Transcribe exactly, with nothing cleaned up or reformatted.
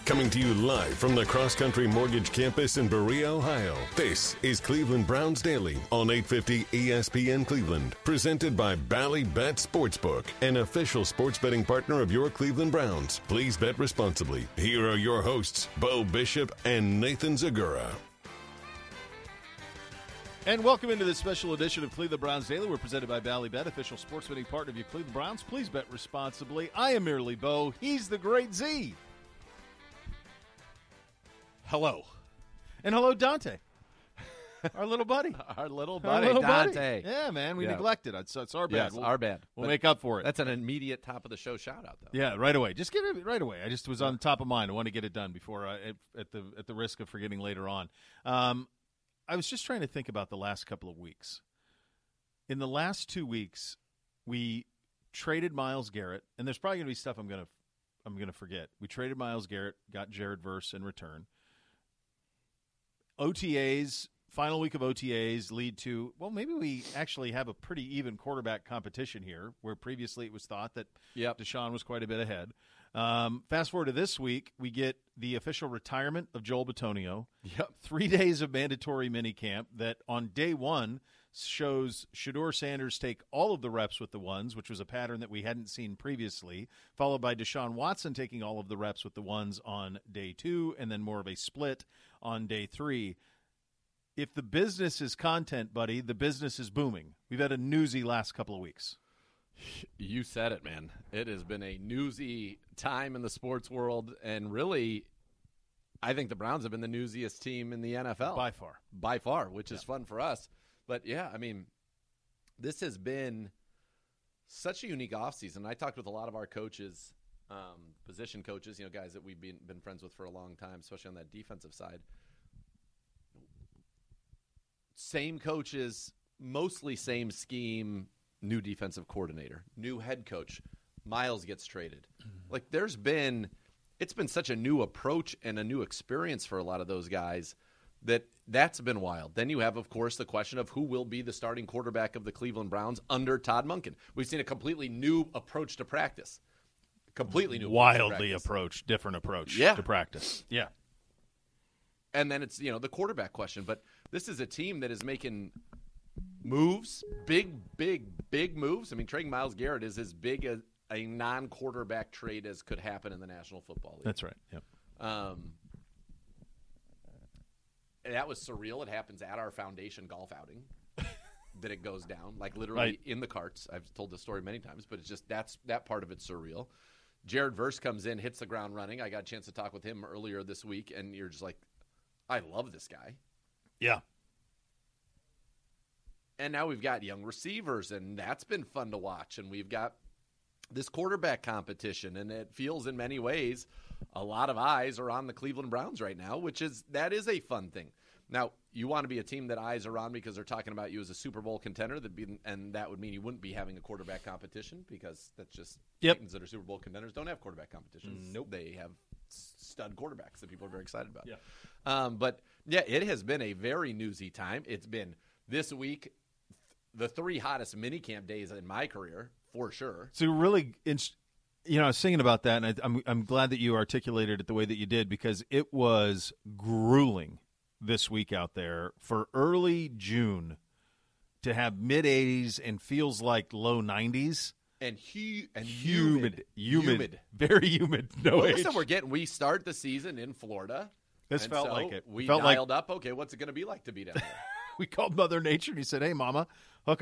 Coming to you live from the Cross Country Mortgage Campus in Berea, Ohio. This is Cleveland Browns Daily on eight fifty E S P N Cleveland. Presented by Bally Bet Sportsbook, an official sports betting partner of your Cleveland Browns. Please bet responsibly. Here are your hosts, Bo Bishop and Nathan Zagura. And welcome into this special edition of Cleveland Browns Daily. We're presented by Bally Bet, official sports betting partner of your Cleveland Browns. Please bet responsibly. I am merely Bo. He's the great Z. Hello. And hello, Dante. Our little buddy. Our little Our buddy, little Dante. Buddy. Yeah, man, we Yeah. neglected it. So it's our bad. Yes, we'll, our bad. We'll But make up for it. That's an immediate top of the show shout out, though. Yeah, right away. Just give it right away. I just was on top of mind. I want to get it done before I, at, at the at the risk of forgetting later on. Um, I was just trying to think about the last couple of weeks. In the last two weeks, we traded Myles Garrett, and there's probably going to be stuff I'm going to I'm going to forget. We traded Myles Garrett, got Jared Verse in return. O T As, final week of O T As lead to, well, maybe we actually have a pretty even quarterback competition here, where previously it was thought that Yep. Deshaun was quite a bit ahead. Um, fast forward to this week, we get the official retirement of Joel Bitonio. Yep. Three days of mandatory minicamp that on day one shows Shedeur Sanders take all of the reps with the ones, which was a pattern that we hadn't seen previously, followed by Deshaun Watson taking all of the reps with the ones on day two, and then more of a split on day three. If the business is content, buddy, the business is booming. We've had a newsy last couple of weeks. You said it, man. It has been a newsy time in the sports world, and really, I think the Browns have been the newsiest team in the N F L. By far. By far, which is Yeah. fun for us. But, yeah, I mean, this has been such a unique offseason. I talked with a lot of our coaches, um, position coaches, you know, guys that we've been, been friends with for a long time, especially on that defensive side. Same coaches, mostly same scheme, new defensive coordinator, new head coach. Myles gets traded. Like, there's been – it's been such a new approach and a new experience for a lot of those guys that that's been wild. Then you have, of course, the question of who will be the starting quarterback of the Cleveland Browns under Todd Monken. We've seen a completely new approach to practice. Completely new Wildly approach, approach, different approach Yeah. to practice. Yeah. And then it's, you know, the quarterback question. But this is a team that is making moves, big, big, big moves. I mean, trading Myles Garrett is as big a, a non-quarterback trade as could happen in the National Football League. That's right. Yep. Um, and that was surreal. It happens at our foundation golf outing that it goes down, like literally Right. in the carts. I've told this story many times, but it's just that's that part of it's surreal. Jared Verse comes in, hits the ground running. I got a chance to talk with him earlier this week, and you're just like, I love this guy. Yeah. And now we've got young receivers, and that's been fun to watch. And we've got this quarterback competition, and it feels in many ways a lot of eyes are on the Cleveland Browns right now, which is that is a fun thing. Now, you want to be a team that eyes are on because they're talking about you as a Super Bowl contender, that be, and that would mean you wouldn't be having a quarterback competition because that's just Yep. teams that are Super Bowl contenders don't have quarterback competitions. Nope. They have stud quarterbacks that people are very excited about. Yeah. Um, but, yeah, it has been a very newsy time. It's been this week the three hottest minicamp days in my career, for sure. So really, you know, I was thinking about that, and I, I'm I'm glad that you articulated it the way that you did, because it was grueling this week out there for early June to have mid eighties and feels like low nineties. And, hu- and Humid, humid, humid, very humid. No Well, H. listen, we're getting. We start the season in Florida. This and felt so like it. We Felt like- dialed up. Okay, what's it going to be like to be down there? We called Mother Nature, and he said, "Hey, Mama,